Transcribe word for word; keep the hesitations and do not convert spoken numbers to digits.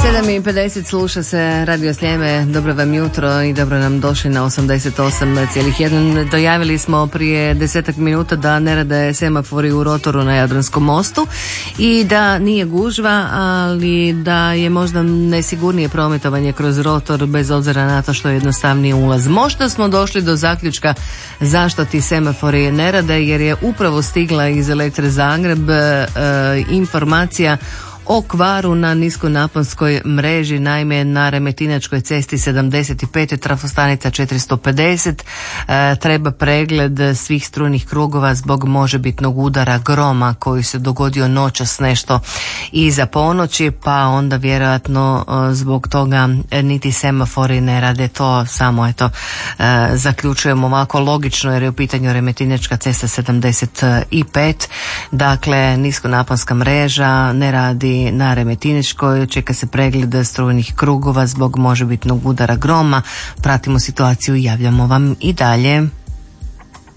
sedam i pedeset sluša se Radio Sljeme. Dobro vam jutro i dobro nam došli na osamdeset osam zarez jedan. Dojavili smo prije desetak minuta da ne rade semafori u rotoru na Jadranskom mostu i da nije gužva, ali da je možda nesigurnije prometovanje kroz rotor bez obzira na to što je jednostavniji ulaz. Možda smo došli do zaključka zašto ti semafori ne rade, jer je upravo stigla iz Elektre Zagreb e, informacija o kvaru na niskonaponskoj mreži. Naime, na Remetinačkoj cesti sedamdeset pet trafostanica četiristo pedeset e, treba pregled svih strujnih krugova zbog možebitnog udara groma koji se dogodio noćas nešto iza ponoći, pa onda vjerojatno e, zbog toga niti semafori ne rade. To samo eto e, zaključujemo ovako logično, jer je u pitanju Remetinačka cesta sedamdeset pet. Dakle, niskonaponska mreža ne radi na Remetinačkoj, čeka se pregled strujnih krugova zbog možebitnog udara groma. Pratimo situaciju i javljamo vam i dalje.